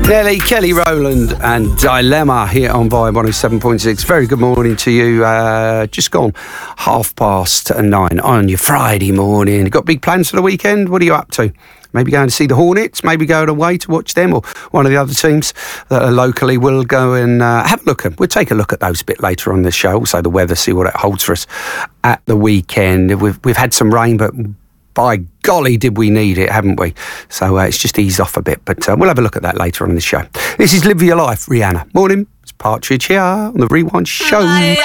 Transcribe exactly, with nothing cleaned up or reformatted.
Nelly, Kelly Rowland and Dilemma here on Vibe one oh seven point six. Very good morning to you. Uh, just gone half past nine on your Friday morning. Got big plans for the weekend? What are you up to? Maybe going to see the Hornets, maybe going away to watch them, or one of the other teams that are locally. We'll go and uh, have a look at. We'll take a look at those a bit later on the show. Also the weather, see what it holds for us at the weekend. We've we've had some rain, but by golly, did we need it, haven't we? So uh, it's just eased off a bit, but uh, we'll have a look at that later on in the show. This is Live Your Life, Rihanna. Morning, it's Partridge here on the Rewind Show.